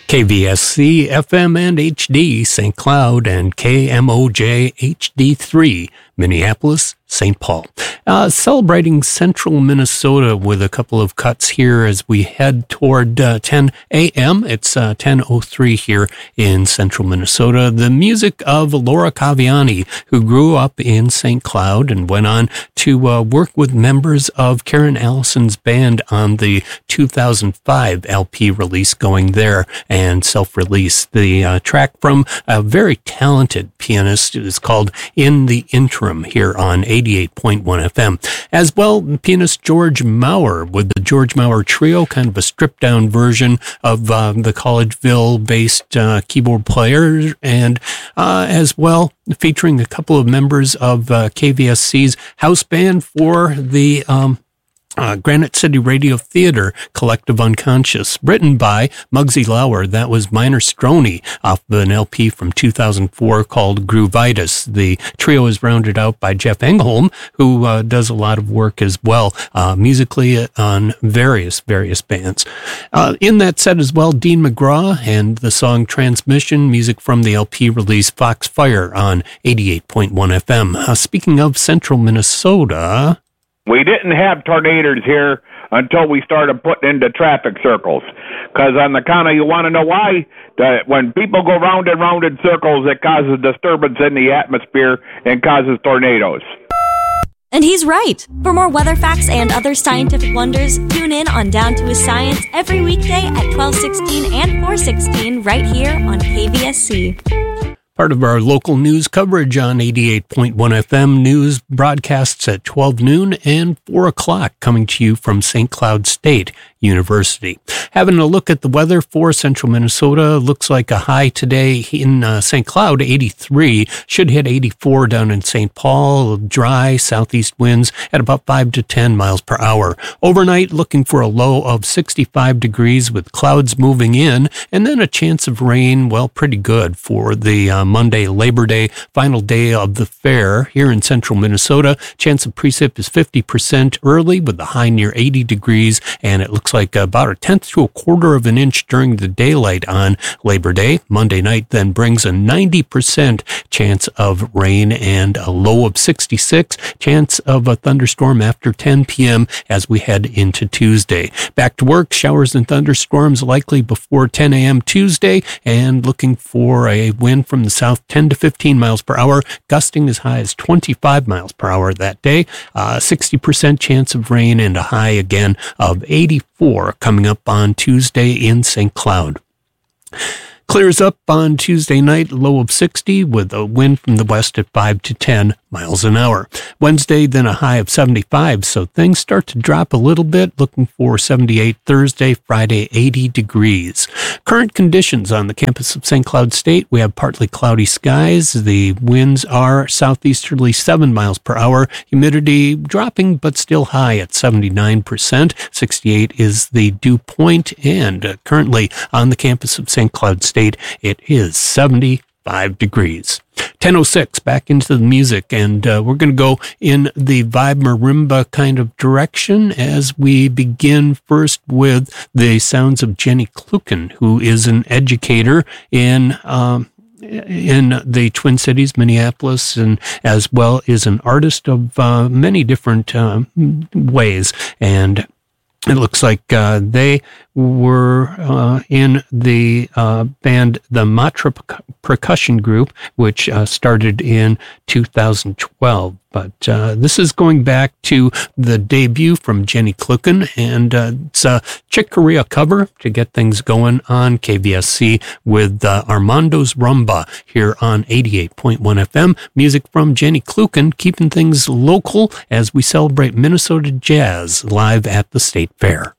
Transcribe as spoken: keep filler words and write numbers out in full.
K V S C, F M and H D, Saint Cloud, and K M O J H D three, Minneapolis, Saint Paul. Uh, celebrating central Minnesota with a couple of cuts here as we head toward uh, ten a.m. It's uh, ten oh three here in central Minnesota. The music of Laura Caviani, who grew up in Saint Cloud and went on to uh, work with members of Karen Allison's band on the two thousand five L P release Going There and self-release. The uh, track from a very talented pianist is called In the Interim here on eighty-eight point one F M. As well, pianist George Maurer with the George Maurer Trio, kind of a stripped-down version of uh, the Collegeville-based uh, keyboard player, and uh, as well featuring a couple of members of uh, K V S C's house band for the um, Uh, Granite City Radio Theater, Collective Unconscious, written by Muggsy Lauer. That was Minor Stroney off of an L P from two thousand four called Groovitis. The trio is rounded out by Jeff Engholm, who uh, does a lot of work as well, uh, musically on various, various bands. Uh, in that set as well, Dean McGraw and the song Transmission, music from the L P release Foxfire on eighty-eight point one F M. Uh, speaking of central Minnesota... We didn't have tornadoes here until we started putting into traffic circles. Because on the count of, you want to know why? That when people go round and round in circles, it causes disturbance in the atmosphere and causes tornadoes. And he's right. For more weather facts and other scientific wonders, tune in on Down to His Science every weekday at twelve sixteen and four sixteen right here on K V S C. Part of our local news coverage on eighty-eight point one F M. News broadcasts at twelve noon and four o'clock, coming to you from Saint Cloud State University. Having a look at the weather for central Minnesota, looks like a high today in uh, Saint Cloud, eighty-three, should hit eighty-four down in Saint Paul, dry southeast winds at about five to ten miles per hour. Overnight, looking for a low of sixty-five degrees with clouds moving in, and then a chance of rain, well, pretty good for the um, Monday, Labor Day, final day of the fair here in central Minnesota. Chance of precip is fifty percent early with the high near eighty degrees, and it looks like about a tenth to a quarter of an inch during the daylight on Labor Day. Monday night then brings a ninety percent chance of rain and a low of sixty-six, chance of a thunderstorm after ten p.m. as we head into Tuesday. Back to work, showers and thunderstorms likely before ten a.m. Tuesday, and looking for a wind from the south ten to fifteen miles per hour, gusting as high as twenty-five miles per hour that day. Uh, sixty percent chance of rain and a high again of eighty-four coming up on Tuesday in Saint Cloud. Clears up on Tuesday night, low of sixty with a wind from the west at five to ten miles an hour. Wednesday, then a high of seventy-five, so things start to drop a little bit, looking for seventy-eight Thursday, Friday, eighty degrees. Current conditions on the campus of Saint Cloud State, we have partly cloudy skies. The winds are southeasterly seven miles per hour. Humidity dropping, but still high at seventy-nine percent. sixty-eight is the dew point, and uh, currently on the campus of Saint Cloud State, it is seventy-five degrees. ten oh six, back into the music, and uh, we're going to go in the vibe marimba kind of direction as we begin first with the sounds of Jenny Kluken, who is an educator in um, in the Twin Cities, Minneapolis, and as well is an artist of uh, many different uh, ways. And it looks like uh, they were uh, in the uh, band, the Matra Percussion Group, which uh, started in two thousand twelve. But uh, this is going back to the debut from Jenny Kluken, and uh, it's a Chick Corea cover to get things going on K V S C with uh, Armando's Rumba here on eighty-eight point one F M. Music from Jenny Kluken, keeping things local as we celebrate Minnesota jazz live at the State Fair.